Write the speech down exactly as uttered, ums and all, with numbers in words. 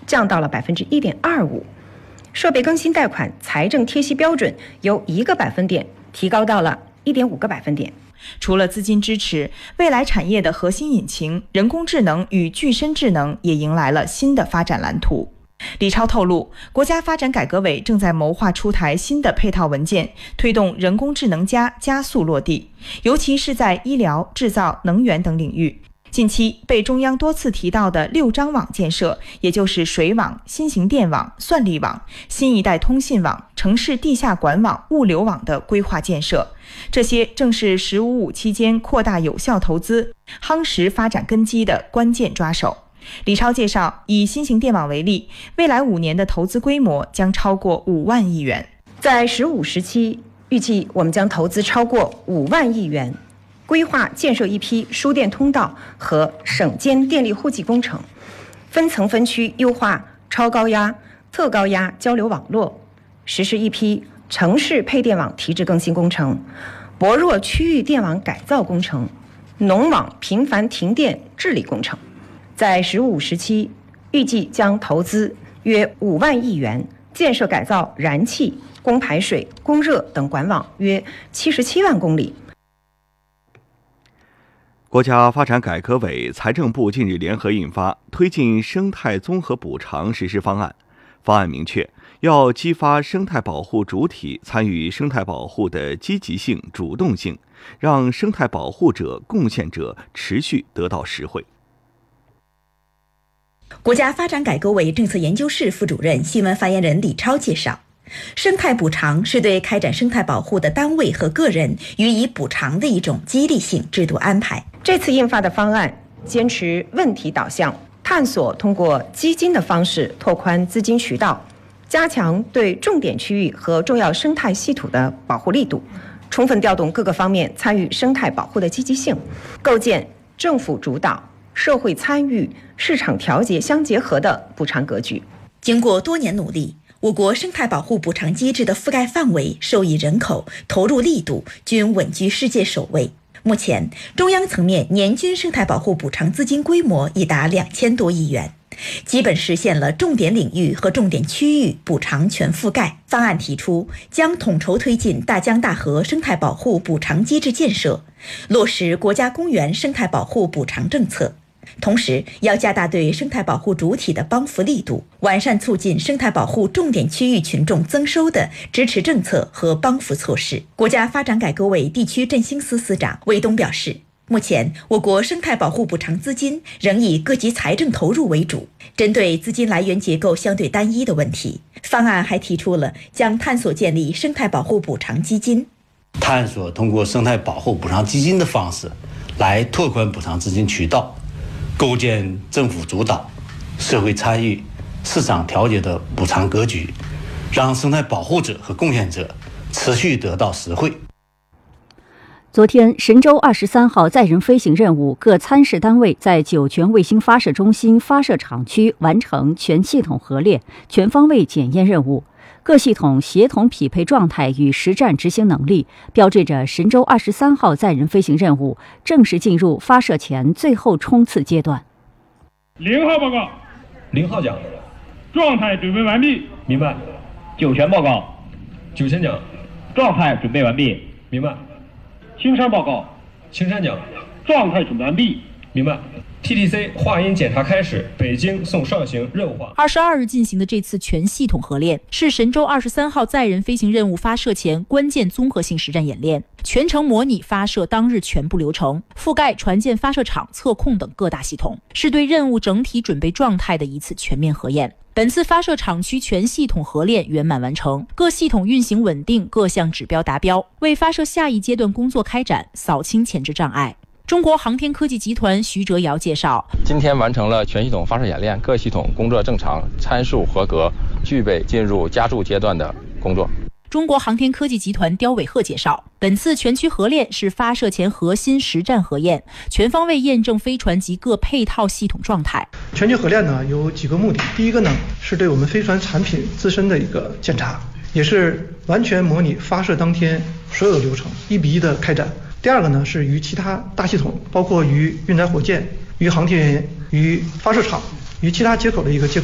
降到了百分之一点二五。设备更新贷款财政贴息标准由一个百分点提高到了一点五个百分点。 除了资金支持，未来产业的核心引擎人工智能与具身智能也迎来了新的发展蓝图。李超透露，国家发展改革委正在谋划出台新的配套文件，推动人工智能加加速落地，尤其是在医疗、制造、能源等领域。近期被中央多次提到的六张网建设，也就是水网、新型电网、算力网、新一代通信网、城市地下管网、物流网的规划建设，这些正是“十五五”期间扩大有效投资、夯实发展根基的关键抓手。李超介绍，以新型电网为例，未来五年的投资规模将超过五万亿元。 在“十五”时期，预计我们将投资超过五万亿元，规划建设一批输电通道和省间电力户籍工程，分层分区优化超高压、特高压交流网络，实施一批城市配电网提质更新工程、薄弱区域电网改造工程、农网频繁停电治理工程。在“十五”时期，预计将投资约五万亿元，建设改造燃气、供排水、供热等管网约七十七万公里。 国家发展改革委、财政部近日联合印发《推进生态综合补偿实施方案》。方案明确，要激发生态保护主体参与生态保护的积极性、主动性，让生态保护者、贡献者持续得到实惠。 国家发展改革委政策研究室副主任、新闻发言人李超介绍，生态补偿是对开展生态保护的单位和个人予以补偿的一种激励性制度安排。 这次印发的方案坚持问题导向，探索通过基金的方式拓宽资金渠道，加强对重点区域和重要生态系统的保护力度，充分调动各个方面参与生态保护的积极性，构建政府主导、社会参与、市场调节相结合的补偿格局。 经过多年努力，我国生态保护补偿机制的覆盖范围、受益人口、投入力度均稳居世界首位。目前，中央层面年均生态保护补偿资金规模已达两千多亿元，基本实现了重点领域和重点区域补偿全覆盖。方案提出，将统筹推进大江大河生态保护补偿机制建设，落实国家公园生态保护补偿政策。同时，要加大对生态保护主体的帮扶力度，完善促进生态保护重点区域群众增收的支持政策和帮扶措施。国家发展改革委地区振兴司司长魏东表示，目前我国生态保护补偿资金仍以各级财政投入为主，针对资金来源结构相对单一的问题，方案还提出了将探索建立生态保护补偿基金， 探索通过生态保护补偿基金的方式来拓宽补偿资金渠道，构建政府主导、社会参与、市场调节的补偿格局，让生态保护者和贡献者持续得到实惠。 昨天，神舟二十三号载人飞行任务各参试单位在酒泉卫星发射中心发射场区完成全系统核练、全方位检验任务，各系统协同匹配状态与实战执行能力，标志着神舟二十三号载人飞行任务正式进入发射前最后冲刺阶段。 零号报告。 零号讲。 状态准备完毕。 明白。 酒泉报告。 酒泉讲。 状态准备完毕。 明白。 青山报告。 青山讲。 状态准备完毕。 明白。T T C 话音检查开始，北京送上行任务化。 二十二日进行的这次全系统核练，是神舟二十三号载人飞行任务发射前关键综合性实战演练，全程模拟发射当日全部流程，覆盖船舰发射场、测控等各大系统，是对任务整体准备状态的一次全面核验。本次发射场区全系统核练圆满完成，各系统运行稳定，各项指标达标，为发射下一阶段工作开展扫清前置障碍。中国航天科技集团徐哲尧介绍， 今天完成了全系统发射演练，各系统工作正常，参数合格，具备进入加注阶段的工作。 中国航天科技集团刁伟鹤介绍，本次全区核练是发射前核心实战核验，全方位验证飞船及各配套系统状态。 全区核练呢有几个目的，第一个呢是对我们飞船产品自身的一个检查，也是完全模拟发射当天所有的流程，一比一的开展。第二个呢是与其他大系统，包括与运载火箭、与航天员、与发射场、与其他接口的一个接口